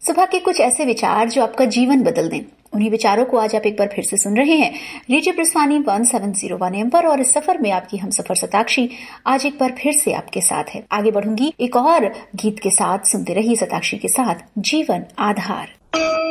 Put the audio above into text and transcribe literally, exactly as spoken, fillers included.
सुबह के कुछ ऐसे विचार जो आपका जीवन बदल दें, उन्हीं विचारों को आज आप एक बार फिर से सुन रहे हैं radio प्रस्थानी one seven zero one M पर। और इस सफर में आपकी हम सफर सताक्षी आज एक बार फिर से आपके साथ है। आगे बढ़ूंगी एक और गीत के साथ। सुनते रहिए सताक्षी के साथ जीवन आधार।